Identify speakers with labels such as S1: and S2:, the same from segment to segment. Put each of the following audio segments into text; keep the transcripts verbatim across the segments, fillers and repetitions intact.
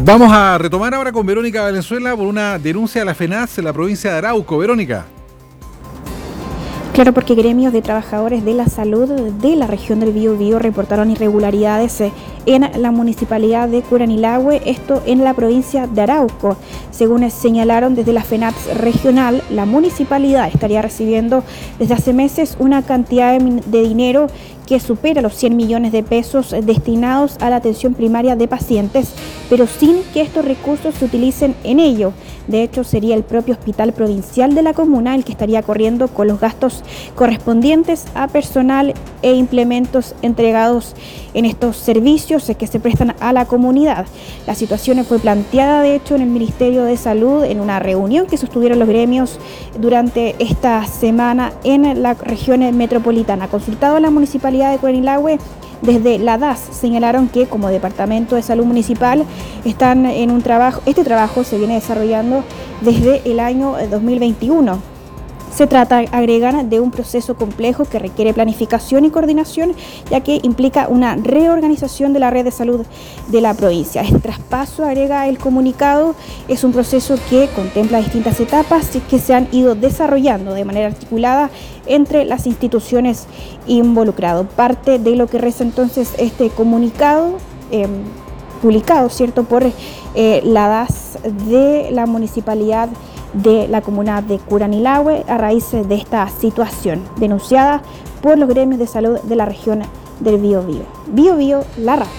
S1: Vamos a retomar ahora con Verónica Valenzuela por una denuncia de la FENATS en la provincia de Arauco. Verónica.
S2: Claro, porque gremios de trabajadores de la salud de la región del Biobío reportaron irregularidades en la municipalidad de Curanilahue, esto en la provincia de Arauco. Según señalaron desde la FENATS regional, la municipalidad estaría recibiendo desde hace meses una cantidad de, de dinero que supera los cien millones de pesos destinados a la atención primaria de pacientes, pero sin que estos recursos se utilicen en ello. De hecho, sería el propio hospital provincial de la comuna el que estaría corriendo con los gastos correspondientes a personal e implementos entregados en estos servicios que se prestan a la comunidad. La situación fue planteada, de hecho, en el Ministerio de Salud en una reunión que sostuvieron los gremios durante esta semana en la región metropolitana. Consultado a la municipalidad de Curanilahue, desde la D A S señalaron que como Departamento de Salud Municipal están en un trabajo, este trabajo se viene desarrollando desde el año dos mil veintiuno. Se trata, agregan, de un proceso complejo que requiere planificación y coordinación, ya que implica una reorganización de la red de salud de la provincia. Este traspaso, agrega el comunicado, es un proceso que contempla distintas etapas que se han ido desarrollando de manera articulada entre las instituciones involucradas. Parte de lo que reza entonces este comunicado, eh, publicado, ¿cierto?, por eh, la D A S de la municipalidad de la comuna de Curanilahue a raíz de esta situación denunciada por los gremios de salud de la región del Biobío. Biobío, la radio.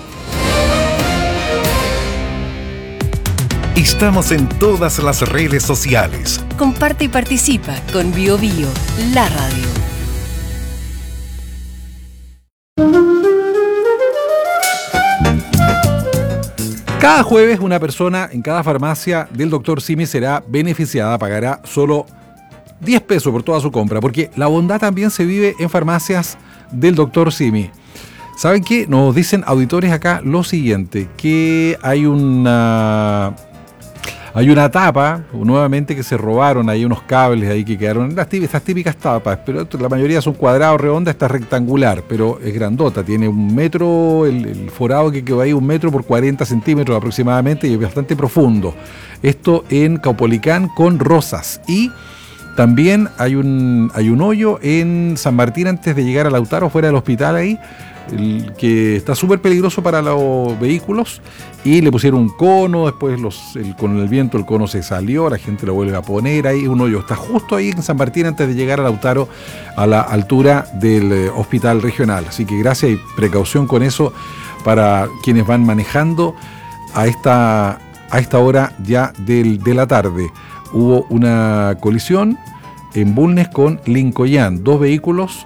S3: Estamos en todas las redes sociales.
S4: Comparte y participa con Biobío, la radio.
S1: Cada jueves una persona en cada farmacia del doctor Simi será beneficiada, pagará solo diez pesos por toda su compra, porque la bondad también se vive en farmacias del doctor Simi. ¿Saben qué? Nos dicen auditores acá lo siguiente, que hay una... Hay una tapa, nuevamente, que se robaron, hay unos cables ahí que quedaron, las típicas, estas típicas tapas, pero la mayoría son cuadrados, redondas, esta es rectangular, pero es grandota, tiene un metro, el, el forado que quedó ahí, un metro por cuarenta centímetros aproximadamente y es bastante profundo. Esto en Caupolicán con Rosas. Y también hay un, hay un hoyo en San Martín antes de llegar a Lautaro, fuera del hospital ahí, el, que está súper peligroso para los vehículos, y le pusieron un cono, después los, el, con el viento el cono se salió, la gente lo vuelve a poner, ahí un hoyo, está justo ahí en San Martín antes de llegar a Lautaro, a la altura del eh, hospital regional, así que gracias y precaución con eso para quienes van manejando a esta, a esta hora ya del, de la tarde. Hubo una colisión en Bulnes con Lincoyán, dos vehículos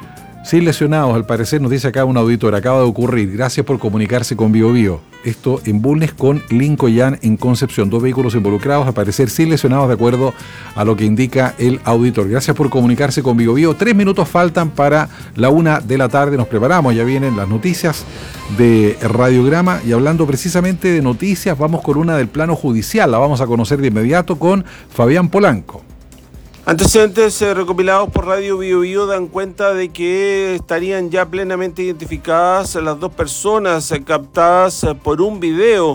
S1: sin lesionados, al parecer, nos dice acá un auditor, acaba de ocurrir. Gracias por comunicarse con Biobío. Esto en Bulnes con Lincoyán en Concepción. Dos vehículos involucrados, al parecer sin lesionados, de acuerdo a lo que indica el auditor. Gracias por comunicarse con Biobío. Tres minutos faltan para la una de la tarde. Nos preparamos, ya vienen las noticias de Radiograma. Y hablando precisamente de noticias, vamos con una del plano judicial. La vamos a conocer de inmediato con Fabián Polanco.
S5: Antecedentes eh, recopilados por Radio Biobío dan cuenta de que estarían ya plenamente identificadas las dos personas eh, captadas eh, por un video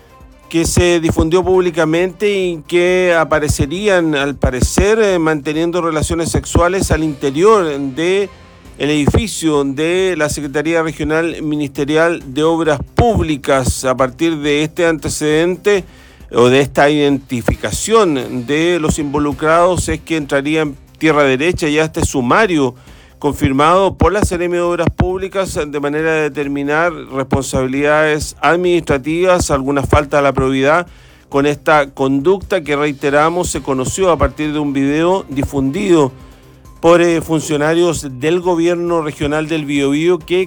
S5: que se difundió públicamente y que aparecerían, al parecer, eh, manteniendo relaciones sexuales al interior de el edificio de la Secretaría Regional Ministerial de Obras Públicas. A partir de este antecedente o de esta identificación de los involucrados es que entraría en tierra derecha ya este sumario confirmado por la Seremi de Obras Públicas de manera de determinar responsabilidades administrativas, alguna falta a la probidad con esta conducta que, reiteramos, se conoció a partir de un video difundido por eh, funcionarios del gobierno regional del Biobío que